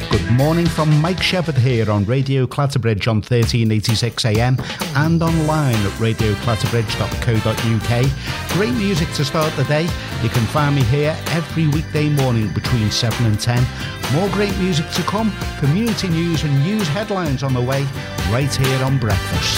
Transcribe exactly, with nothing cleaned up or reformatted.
Good morning from Mike Shepherd here on Radio Clatterbridge on thirteen eighty-six A M and online at radio clatterbridge dot co dot U K. Great music to start the day. You can find me here every weekday morning between seven and ten. More great music to come, community news and news headlines on the way, right here on Breakfast.